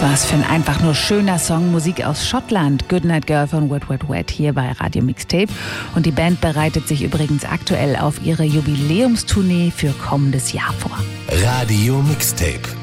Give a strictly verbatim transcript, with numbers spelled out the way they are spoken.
Was für ein einfach nur schöner Song, Musik aus Schottland. Goodnight Girl von Wet Wet Wet hier bei Radio Mixtape. Und die Band bereitet sich übrigens aktuell auf ihre Jubiläumstournee für kommendes Jahr vor. Radio Mixtape.